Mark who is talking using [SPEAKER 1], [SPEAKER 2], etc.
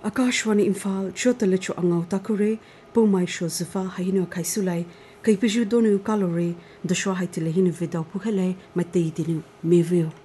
[SPEAKER 1] Akashwani Imphal Chotalecho Angau Takure, Pomai Shozifa, Haino Kaisulai, Kaipiju Donu Kalore, the Shwahaitilehinu Vida Puhele, Matei Dinu, Mevio.